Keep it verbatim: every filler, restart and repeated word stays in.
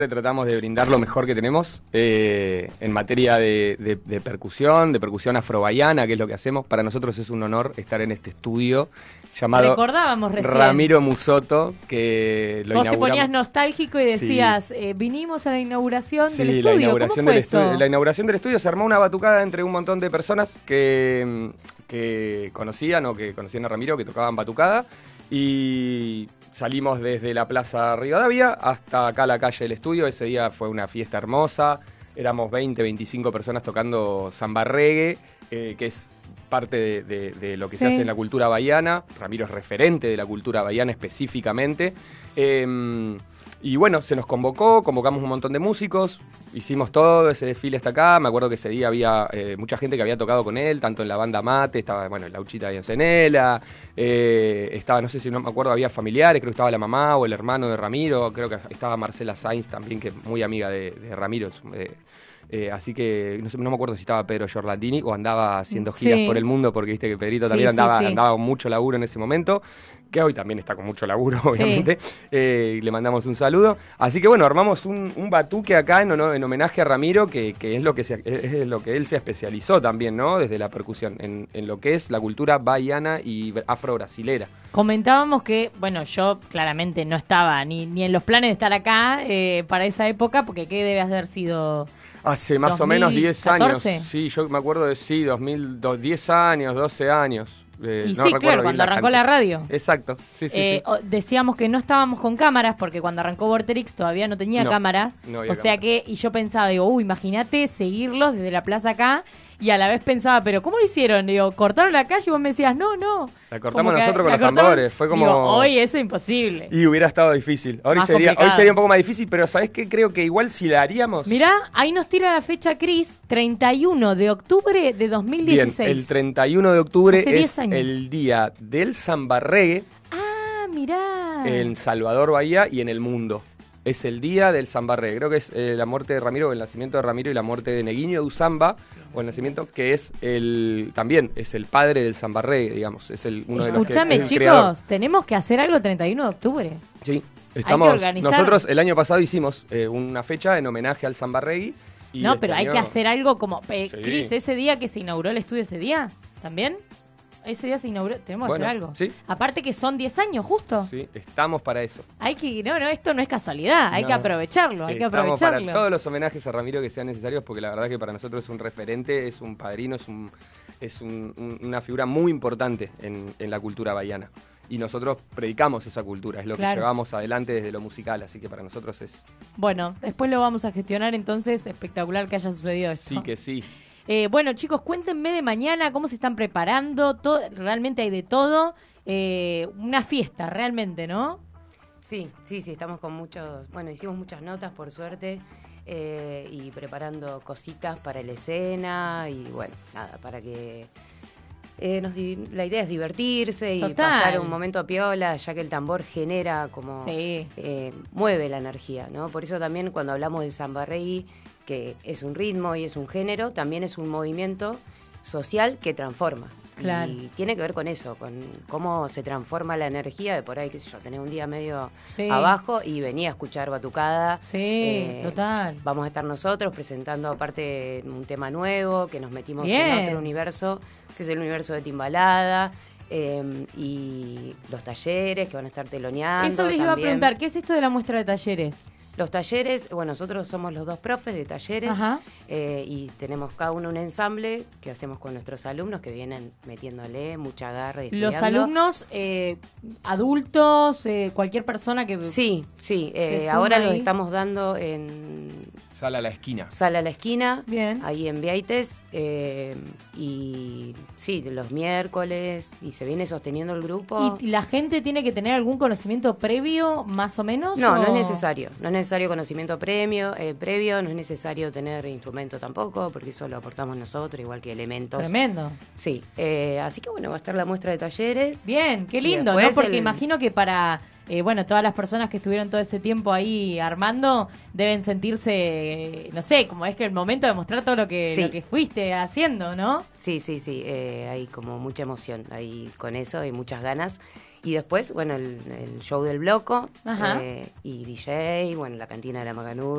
Tratamos de brindar lo mejor que tenemos eh, en materia de, de, de percusión, de percusión afrobayana, que es lo que hacemos. Para nosotros es un honor estar en este estudio llamado Recordábamos recién. Ramiro Musotto, que lo Vos inauguramos. te ponías nostálgico y decías, sí. eh, vinimos a la inauguración sí, del estudio. La inauguración ¿Cómo fue del eso? estudio, la inauguración del estudio se armó una batucada entre un montón de personas que, que conocían o que conocían a Ramiro, que tocaban batucada, y salimos desde la Plaza Rivadavia hasta acá la calle del estudio. Ese día fue una fiesta hermosa, éramos veinte, veinticinco personas tocando samba reggae, eh, que es parte de, de, de lo que sí. se hace en la cultura bahiana. Ramiro es referente de la cultura bahiana específicamente. Eh, y bueno, se nos convocó, convocamos un montón de músicos, hicimos todo ese desfile hasta acá. Me acuerdo que ese día había eh, mucha gente que había tocado con él, tanto en la banda Mate, estaba, bueno, Lauchita Biancenela, eh, estaba, no sé si no me acuerdo, había familiares, creo que estaba la mamá o el hermano de Ramiro, creo que estaba Marcela Sainz también, que es muy amiga de, de Ramiro, eh, Eh, así que no, sé, no me acuerdo si estaba Pedro Giorlandini o andaba haciendo giras sí. por el mundo, porque viste que Pedrito también sí, andaba, sí, sí. andaba con mucho laburo en ese momento, que hoy también está con mucho laburo, obviamente. Sí. Eh, le mandamos un saludo. Así que bueno, armamos un, un batuque acá en, en homenaje a Ramiro, que, que es lo que se, es lo que él se especializó también, ¿no? Desde la percusión, en, en lo que es la cultura bahiana y afro-brasilera. Comentábamos que, bueno, yo claramente no estaba ni, ni en los planes de estar acá eh, para esa época, porque ¿qué debe haber sido? Hace más o menos diez años. Sí, yo me acuerdo de sí, dos mil, diez años, doce años. Eh, y no sí, claro, cuando la arrancó cantidad. La radio. Exacto, sí, sí, eh, sí. Decíamos que no estábamos con cámaras, porque cuando arrancó Vorterix todavía no tenía no, cámara. No había o sea cámara. que, y yo pensaba, digo, uy, imagínate seguirlos desde la plaza acá. Y a la vez pensaba, pero ¿cómo lo hicieron? Digo, cortaron la calle y vos me decías, no, no. La cortamos nosotros con los cortaron, tambores. Fue como. Digo, hoy eso es imposible. Y hubiera estado difícil. Ahora sería, hoy sería un poco más difícil, pero ¿sabés qué? Creo que igual si la haríamos. Mirá, ahí nos tira la fecha Cris, treinta y uno de octubre de dos mil dieciséis. Bien, el treinta y uno de octubre Hace es el día del samba reggae. Ah, mirá. En Salvador Bahía y en el mundo. Es el día del samba reggae. Creo que es eh, la muerte de Ramiro, el nacimiento de Ramiro y la muerte de Neguinho do Samba, o el nacimiento, que es el también es el padre del samba reggae, digamos. Es el uno de los que, Escúchame, chicos, creador. Tenemos que hacer algo el treinta y uno de octubre. Sí, estamos. Nosotros el año pasado hicimos eh, una fecha en homenaje al samba reggae. Y no, este pero hay año... que hacer algo como. Eh, sí. Cris, ese día que se inauguró el estudio, ese día, ¿también? Ese día se inauguró, tenemos bueno, que hacer algo. ¿sí? Aparte que son diez años, justo. Sí, estamos para eso. Hay que, no, no, esto no es casualidad, hay no, que aprovecharlo, hay que aprovecharlo. Estamos para todos los homenajes a Ramiro que sean necesarios, porque la verdad que para nosotros es un referente, es un padrino, es un es un, un, una figura muy importante en, en la cultura bahiana. Y nosotros predicamos esa cultura, es lo claro. que llevamos adelante desde lo musical, así que para nosotros es... Bueno, después lo vamos a gestionar, entonces espectacular que haya sucedido esto. Sí que sí. Eh, bueno, chicos, cuéntenme de mañana cómo se están preparando. Todo, realmente hay de todo. Eh, una fiesta, realmente, ¿no? Sí, sí, sí, estamos con muchos... Bueno, hicimos muchas notas, por suerte, eh, y preparando cositas para la escena y, bueno, nada, para que... Eh, nos, la idea es divertirse y Total. pasar un momento piola, ya que el tambor genera como... Sí. Eh, mueve la energía, ¿no? Por eso también cuando hablamos de samba reggae, que es un ritmo y es un género, también es un movimiento social que transforma. Claro. Y tiene que ver con eso, con cómo se transforma la energía de por ahí, qué sé yo, tenés un día medio sí. abajo y venía a escuchar batucada. Sí, eh, total. Vamos a estar nosotros presentando aparte un tema nuevo, que nos metimos Bien. en otro universo, que es el universo de Timbalada. Eh, y los talleres que van a estar teloneando. Eso les también. iba a preguntar, ¿qué es esto de la muestra de talleres? Los talleres, bueno, nosotros somos los dos profes de talleres eh, y tenemos cada uno un ensamble que hacemos con nuestros alumnos que vienen metiéndole mucha garra y estudiando. Los alumnos, eh, adultos, eh, cualquier persona que... Sí, sí, eh, ahora los estamos dando en... Sala a la esquina. Sala a la esquina, bien. Ahí en Vieites, eh, y sí, los miércoles, y se viene sosteniendo el grupo. ¿Y la gente tiene que tener algún conocimiento previo, más o menos? No, o... no es necesario, no es necesario conocimiento premio, eh, previo, no es necesario tener instrumento tampoco, porque eso lo aportamos nosotros, igual que elementos. Tremendo. Sí, eh, así que bueno, va a estar la muestra de talleres. Bien, qué lindo, ¿no? Porque el... imagino que para eh, bueno, todas las personas que estuvieron todo ese tiempo ahí armando deben sentirse, eh, no sé, como es que el momento de mostrar todo lo que, Sí. lo que fuiste haciendo, ¿no? Sí, sí, sí, eh, hay como mucha emoción ahí con eso, hay muchas ganas. Y después, bueno, el, el show del Bloco Ajá. eh, y D J, bueno, la cantina de la Macanudo.